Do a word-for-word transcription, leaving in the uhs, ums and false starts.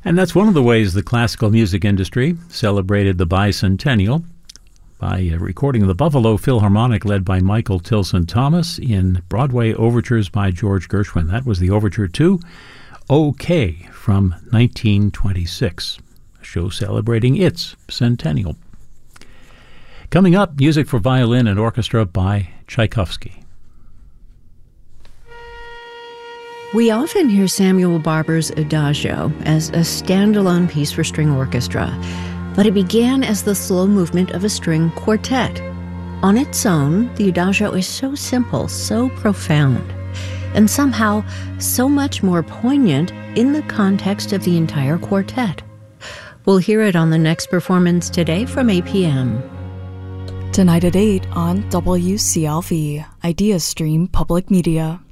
And that's one of the ways the classical music industry celebrated the bicentennial, by uh, recording the Buffalo Philharmonic led by Michael Tilson Thomas in Broadway overtures by George Gershwin. That was the overture to OK from nineteen twenty-six, a show celebrating its centennial. Coming up, music for violin and orchestra by Tchaikovsky. We often hear Samuel Barber's Adagio as a standalone piece for string orchestra, but it began as the slow movement of a string quartet. On its own, the Adagio is so simple, so profound, and somehow so much more poignant in the context of the entire quartet. We'll hear it on the next performance today from eight p.m. Tonight at eight on W C L V, Idea Stream Public Media.